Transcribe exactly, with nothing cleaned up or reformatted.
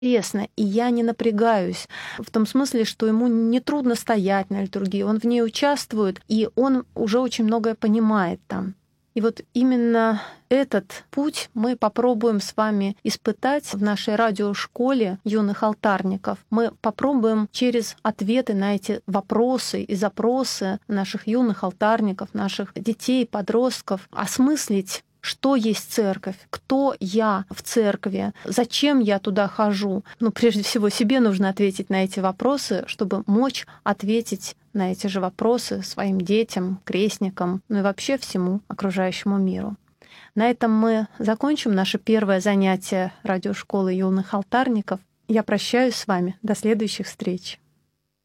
интересно, и я не напрягаюсь. В том смысле, что ему не трудно стоять на литургии, он в ней участвует, и он уже очень многое понимает там. И вот именно этот путь мы попробуем с вами испытать в нашей радиошколе юных алтарников. Мы попробуем через ответы на эти вопросы и запросы наших юных алтарников, наших детей, подростков осмыслить, что есть церковь, кто я в церкви, зачем я туда хожу. Ну, прежде всего, себе нужно ответить на эти вопросы, чтобы мочь ответить на эти же вопросы своим детям, крестникам, ну и вообще всему окружающему миру. На этом мы закончим наше первое занятие радиошколы юных алтарников. Я прощаюсь с вами. До следующих встреч.